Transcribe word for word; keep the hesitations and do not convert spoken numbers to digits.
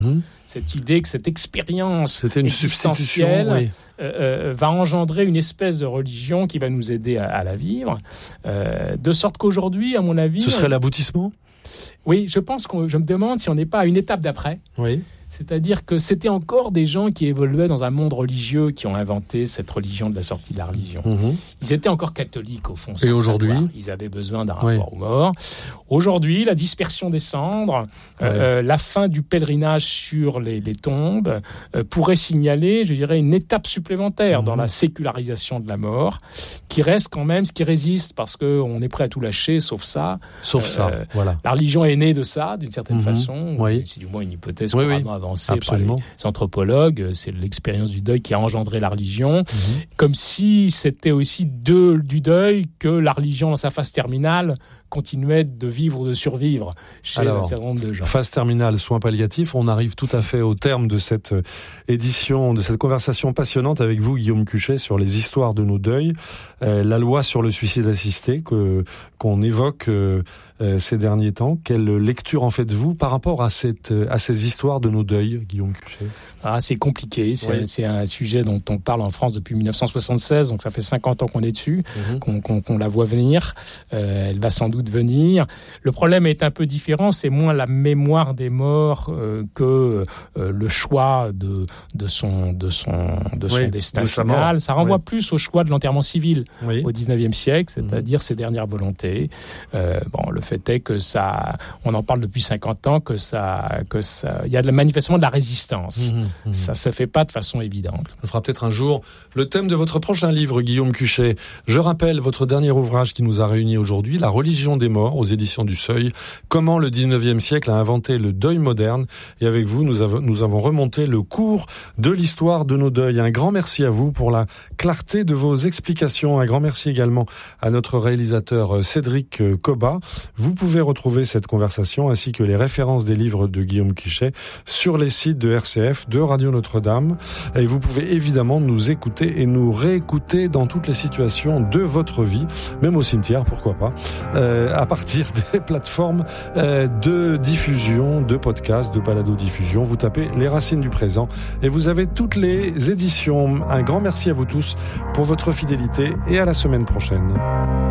Mmh. Cette idée que cette expérience C'était une existentielle substitution, oui. euh, va engendrer une espèce de religion qui va nous aider à, à la vivre. Euh, de sorte qu'aujourd'hui, à mon avis... Ce serait on... l'aboutissement ? Oui, je pense que je me demande si on n'est pas à une étape d'après. Oui. C'est-à-dire que c'était encore des gens qui évoluaient dans un monde religieux qui ont inventé cette religion de la sortie de la religion. Mmh. Ils étaient encore catholiques, au fond. Et aujourd'hui savoir. Ils avaient besoin d'un oui. rapport aux morts. Aujourd'hui, la dispersion des cendres, ouais. euh, la fin du pèlerinage sur les, les tombes euh, pourrait signaler, je dirais, une étape supplémentaire mmh. dans la sécularisation de la mort, qui reste quand même ce qui résiste, parce qu'on est prêt à tout lâcher, sauf ça. Sauf euh, ça, voilà. La religion est née de ça, d'une certaine mmh. façon. Oui. C'est du moins une hypothèse oui, couramment oui. avancée Absolument. par les anthropologues. C'est l'expérience du deuil qui a engendré la religion. Mmh. Comme si c'était aussi de, du deuil que la religion, dans sa phase terminale, continuait de vivre ou de survivre chez Alors, un certain nombre de gens. Phase terminale, soins palliatifs. On arrive tout à fait au terme de cette édition, de cette conversation passionnante avec vous, Guillaume Cuchet, sur les histoires de nos deuils. Euh, la loi sur le suicide assisté que, qu'on évoque euh, euh, ces derniers temps. Quelle lecture en faites-vous par rapport à, cette, à ces histoires de nos deuils, Guillaume Cuchet ? Ah, c'est compliqué. C'est, oui. c'est un sujet dont on parle en France depuis dix-neuf cent soixante-seize, donc ça fait cinquante ans qu'on est dessus, mmh. qu'on, qu'on, qu'on la voit venir. Euh, elle va sans doute venir. Le problème est un peu différent. C'est moins la mémoire des morts euh, que euh, le choix de, de son, de son, de son oui, destin de final. Ça renvoie oui. plus au choix de l'enterrement civil oui. au dix-neuvième siècle, c'est-à-dire mmh. ses dernières volontés. Euh, bon, le fait est que ça, on en parle depuis cinquante ans, que ça, que ça, il y a manifestement de la résistance. Mmh. Mmh. Ça se fait pas de façon évidente. Ça sera peut-être un jour le thème de votre prochain livre, Guillaume Cuchet. Je rappelle votre dernier ouvrage qui nous a réunis aujourd'hui, La religion des morts, aux éditions du Seuil. Comment le dix-neuvième siècle a inventé le deuil moderne. Et avec vous, nous avons, nous avons remonté le cours de l'histoire de nos deuils. Un grand merci à vous pour la clarté de vos explications. Un grand merci également à notre réalisateur Cédric Cobat. Vous pouvez retrouver cette conversation ainsi que les références des livres de Guillaume Cuchet sur les sites de R C F, de Radio Notre-Dame. Et vous pouvez évidemment nous écouter et nous réécouter dans toutes les situations de votre vie, même au cimetière, pourquoi pas, euh, à partir des plateformes euh, de diffusion, de podcasts, de balado-diffusion. Vous tapez Les Racines du Présent et vous avez toutes les éditions. Un grand merci à vous tous pour votre fidélité et à la semaine prochaine.